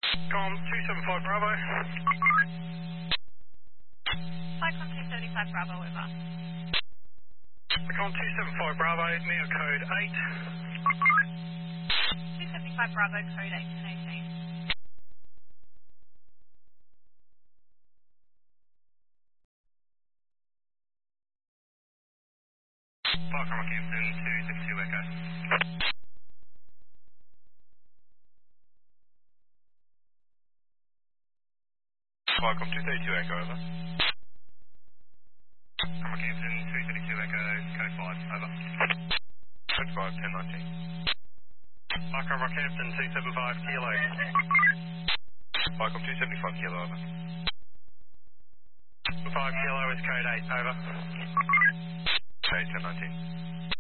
Com 275 Bravo. Cyclone 275 Bravo, over. Com 275 Bravo, Neo code 8. 275 Bravo, code 8 and 18. Park Rockhampton 262 Echo. Park 232 Echo, over. Rockhampton 232 Echo, code 5, over. Code 5, 1019. Park Rockhampton 275 Kilo. Park 275 Kilo, over. 5 Kilo is code 8, over. Code 1019.